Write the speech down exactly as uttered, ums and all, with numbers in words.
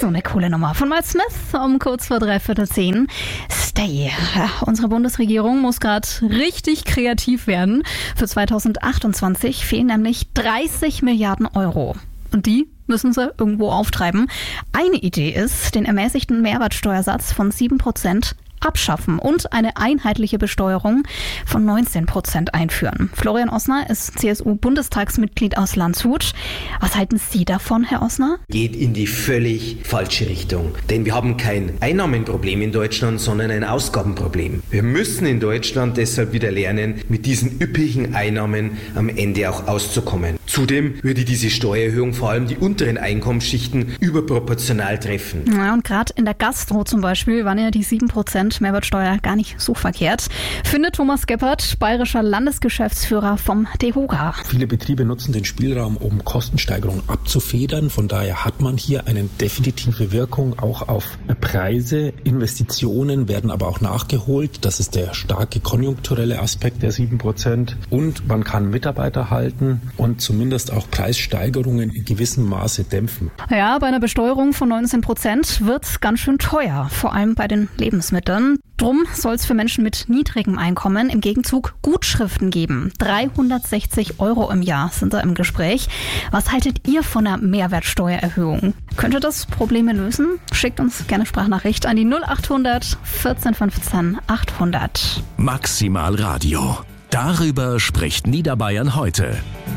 So eine coole Nummer von Miles Smith um kurz vor dreiviertel zehn. Stay. Ja, unsere Bundesregierung muss gerade richtig kreativ werden. Für zweitausendachtundzwanzig fehlen nämlich dreißig Milliarden Euro. Und die müssen sie irgendwo auftreiben. Eine Idee ist, den ermäßigten Mehrwertsteuersatz von sieben Prozent abschaffen und eine einheitliche Besteuerung von neunzehn Prozent einführen. Florian Osner ist C S U-Bundestagsmitglied aus Landshut. Was halten Sie davon, Herr Osner? Geht in die völlig falsche Richtung. Denn wir haben kein Einnahmenproblem in Deutschland, sondern ein Ausgabenproblem. Wir müssen in Deutschland deshalb wieder lernen, mit diesen üppigen Einnahmen am Ende auch auszukommen. Zudem würde diese Steuererhöhung vor allem die unteren Einkommensschichten überproportional treffen. Ja, und gerade in der Gastro zum Beispiel waren ja die sieben Prozent Mehrwertsteuer gar nicht so verkehrt. Findet Thomas Geppert, bayerischer Landesgeschäftsführer vom DEHOGA. Viele Betriebe nutzen den Spielraum, um Kostensteigerungen abzufedern. Von daher hat man hier eine definitive Wirkung auch auf Preise. Investitionen werden aber auch nachgeholt. Das ist der starke konjunkturelle Aspekt der sieben Prozent. Und man kann Mitarbeiter halten und zumindest auch Preissteigerungen in gewissem Maße dämpfen. Ja, bei einer Besteuerung von neunzehn Prozent wird es ganz schön teuer, vor allem bei den Lebensmitteln. Drum soll es für Menschen mit niedrigem Einkommen im Gegenzug Gutschriften geben. dreihundertsechzig Euro im Jahr sind da im Gespräch. Was haltet ihr von einer Mehrwertsteuererhöhung? Könnte das Probleme lösen? Schickt uns gerne Sprachnachricht an die null achthundert vierzehn fünfzehn achthundert. Maximal Radio. Darüber spricht Niederbayern heute.